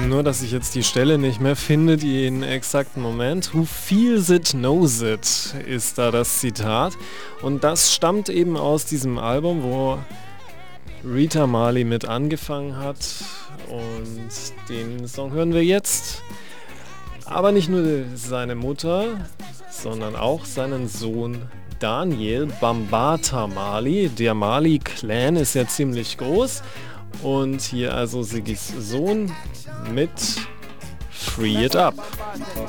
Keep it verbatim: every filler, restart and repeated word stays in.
Nur, dass ich jetzt die Stelle nicht mehr finde, den exakten Moment. Who feels it knows it ist da das Zitat. Und das stammt eben aus diesem Album, wo Rita Marley mit angefangen hat. Und den Song hören wir jetzt. Aber nicht nur seine Mutter, sondern auch seinen Sohn Daniel Bambata Marley. Der Marley-Clan ist ja ziemlich groß. Und hier also Siggys Sohn mit Free It Up.